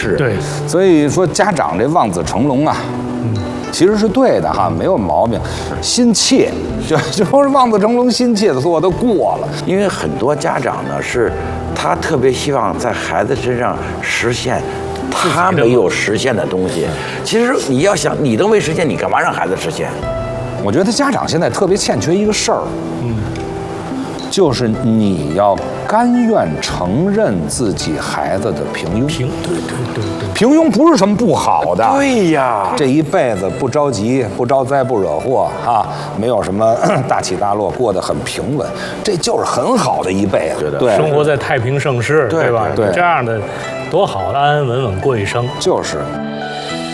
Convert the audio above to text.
事。 对， 所以说家长这望子成龙啊，其实是对的哈，没有毛病。心切，就是望子成龙，心切的说都过了。 因为很多家长呢是，他特别希望在孩子身上实现他没有实现的东西。其实你要想你都没实现，你干嘛让孩子实现？ 我觉得家长现在特别欠缺一个事儿，就是你要甘愿承认自己孩子的平庸。 对， 平庸不是什么不好的。 对呀， 这一辈子不着急、不招灾、不惹祸啊，没有什么大起大落，过得很平稳，这就是很好的一辈子。对， 生活在太平盛世，对吧？ 对， 这样的多好，安安稳稳过一生。 就是。